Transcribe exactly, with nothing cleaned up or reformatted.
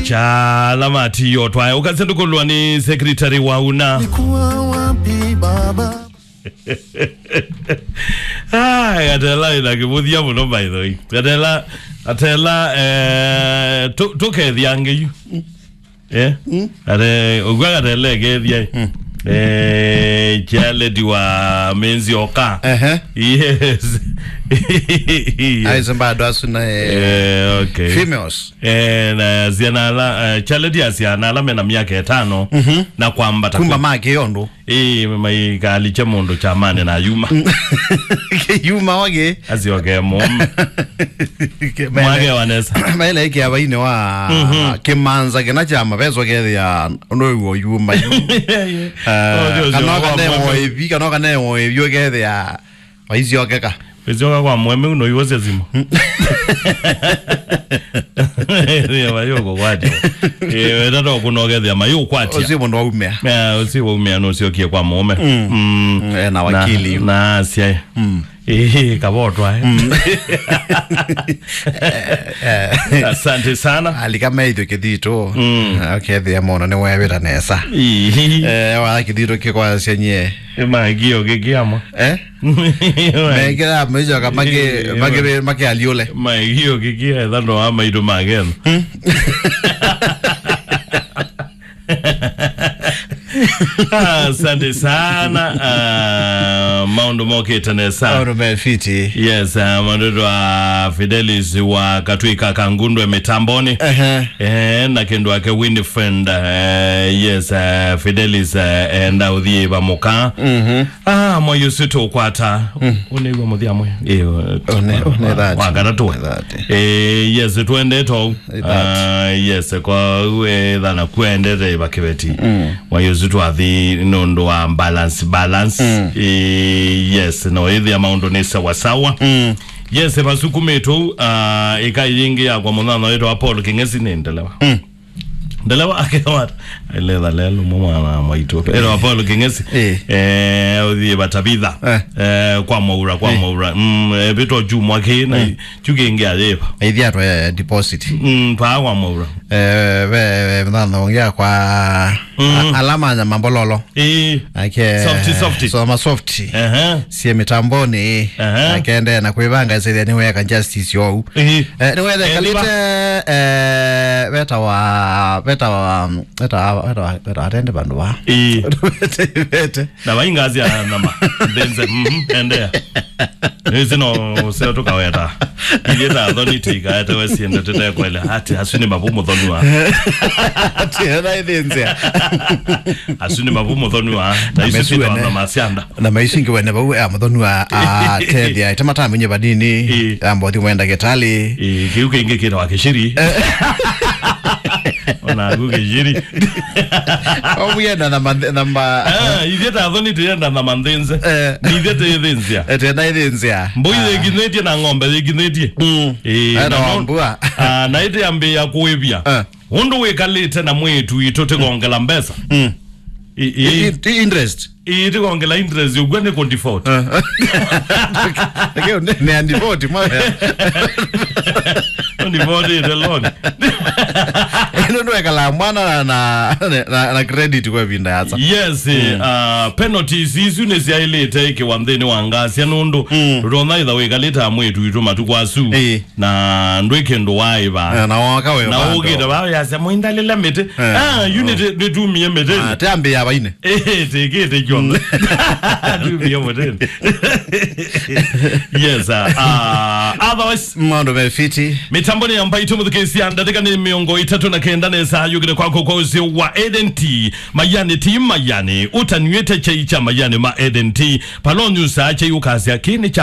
cha lamati yotwa ukasendo kulwa ni secretary wa una nikuwa wapi baba ah atela ina kibuthia muno by the way atela atela eh to to ke thiange yu eh ate ogwa atela ke thia eh chale diwa menzi oka eh yes aizamba dwasuna eh okay females eh na ziana chale dia ziana la mena miaka etano na kwamba kumba make yondo eh mai kali cha mondo cha mane na yuma yuma wage azioge mom mwage wanesa maile yake abaine wa kimanza kena chama bezo ke ya no yuma kana kana oibi kana kana oibi ke ya waizio keka Wezoga kwa mweme uno yuose zimo. Ewe mayoko kwacho. Ewe tato kunogethia mayo kwatia. Osi bondo umea. Ya osi umea no sio kie kwa mweme. Mm. Eh na wakili. Na asia. Mm. Eh kabotwa eh. Asante sana. Alikama hiyo kidito. Okay the mono ne wewe tanesa. Eh wa kidito ke kwa senye. Ema gio gegiamo. Eh? Mega mejo ka mage mage mage aliole. Ma gio gegia dando ama ido magen. Asante sana uh, Maundo Moke Tanesa Maundo Melfiti. Yes, uh, Maundo wa Fidelis wa Katwika Kangundu Mitamboni uh -huh. eh, na kendo wake Winifred uh, yes, uh, Fidelis uh, enda udhie wa muka uh-huh. Ah, moyo sito ukwata uh. Unegwa mudhia mwe eh, One, one dhati Wakaratu eh, yes, tuende to uh, yes, kwa uwe dhana kuende te bakibeti mm. Moyo sito adhi nondo wa balance balance mm. e, yes no hivi amount ni sawa sawa mm. Yes basuku meto uh, eka yingi ya kwa mwana wetu wa Paul Kingesi nendelewa mm. Ndelewa akewata eleza lelo mwana mwaito ero Paul Kingesi eh odhi batabitha eh kwa maura kwa maura mm bito jumwa ke na chukingi ajepa idhi atwa deposit mm pa kwa maura eh we mdano ongea kwa alama za mambololo eh ake softy softy so ma softy eh eh si mitamboni akaenda na kuibanga zile ni weka justice yo eh ni weka kalite eh beta wa beta wa beta beta beta atende bandu wa eh beta na baingazi ya nama denze mhm endea hizi no sio tukaweta ileta dhoni tika hata wesi ende tete kwele hati hasuni mabumu dhonwa hati hana idenze asuni mabumu dhonwa na hizi fito na masianda na maishingi wene bawe amdhonwa a tedia itamata mwenye badini ambo wenda getali eh kiuke inge kira wakishiri ona guge jiri obuenda na namba ah ideta dhoni tenda na mandenze ni ideta idenzia etena idenzia mboile ginetie na ngombe iginetie eh na mbua ah na ite ambe ya kuebia undu wekalite na mwetu itote gongela mbesa mm interest ite gongela interest ugwane ko default okay ne and default moja on default the loan ino ndo ekala mwana na na na credit kwa vinda yatsa yes uh penalties isu ne sia ile take wandeni wangasi anundu rona ida wekalita mwetu ituma tukwasu na ndweke ndo waiba na waka we na ogeda ba ya sema indalila mete ah unit de tu mi mete ah tambe ya baine eh take it john tu mi mete yes uh otherwise Maundo Melfiti mitamboni ambayo tumudhikisi andateka ni miongo itatu na kenda nesa yugine kwako kwa uzi wa Eden T mayani ti mayani utanywete chai cha mayani ma Eden T palonyu saa chai ukazi akini cha